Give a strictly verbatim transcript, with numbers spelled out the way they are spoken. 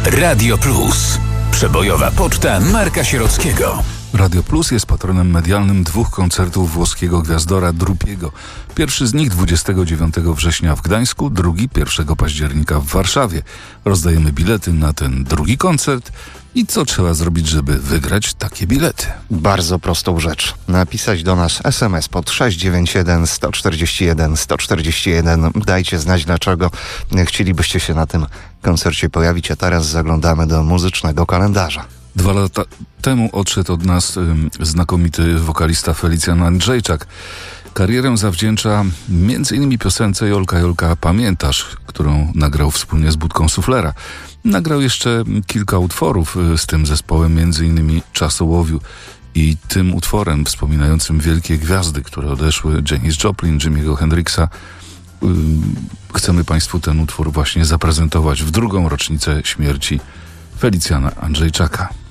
Radio Plus. Przebojowa poczta Marka Sierockiego. Radio Plus jest patronem medialnym dwóch koncertów włoskiego gwiazdora Drupiego. Pierwszy z nich dwudziestego dziewiątego września w Gdańsku, drugi pierwszego października w Warszawie. Rozdajemy bilety na ten drugi koncert. I co trzeba zrobić, żeby wygrać takie bilety? Bardzo prostą rzecz. Napisać do nas es em es pod sześć dziewięć jeden, jeden cztery jeden, jeden cztery jeden. Dajcie znać, dlaczego chcielibyście się na tym koncercie pojawić, a teraz zaglądamy do muzycznego kalendarza. Dwa lata temu odszedł od nas ym, znakomity wokalista Felicjan Andrzejczak. Karierę zawdzięcza między innymi piosence Jolka Jolka Pamiętasz, którą nagrał wspólnie z Budką Suflera. Nagrał jeszcze kilka utworów z tym zespołem, między innymi Czasołowiu i tym utworem wspominającym wielkie gwiazdy, które odeszły, Janis Joplin, Jimiego Hendrixa. Chcemy Państwu ten utwór właśnie zaprezentować w drugą rocznicę śmierci Felicjana Andrzejczaka.